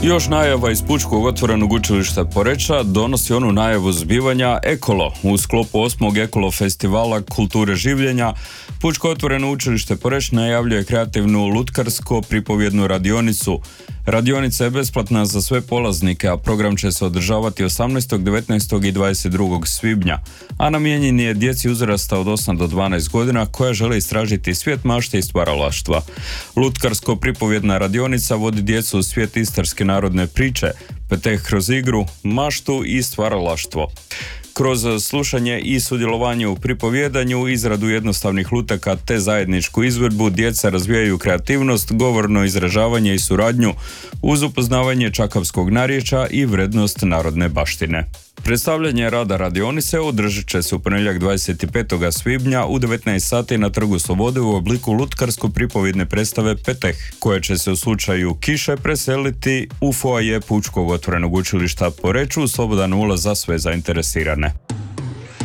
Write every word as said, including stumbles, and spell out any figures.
Još najava iz Pučkog otvorenog učilišta Poreča donosi onu najavu zbivanja Ekolo. U sklopu osmog Ekolo festivala kulture življenja, Pučko otvoreno učilište Poreč najavljuje kreativnu lutkarsko pripovjednu radionicu. Radionica je besplatna za sve polaznike, a program će se održavati osamnaestog, devetnaestog i dvadeset drugog svibnja, a namijenjen je djeci uzrasta od osam do dvanaest godina koja žele istražiti svijet mašte i stvaralaštva. Lutkarsko pripovjedna radionica vodi djecu u svijet istarske narodne priče, peteh kroz igru, maštu i stvaralaštvo. Kroz slušanje i sudjelovanje u pripovjedanju, izradu jednostavnih lutaka te zajedničku izvedbu, djeca razvijaju kreativnost, govorno izražavanje i suradnju uz upoznavanje čakavskog narječja i vrednost narodne baštine. Predstavljanje rada radionice održat će se u ponedjeljak dvadeset petog svibnja u devetnaest sati na Trgu Slobode u obliku lutkarsko-pripovjedne predstave Peteh, koja će se u slučaju kiše preseliti u foaje Pučkog otvorenog učilišta Poreču, slobodan ulaz za sve zainteresirane.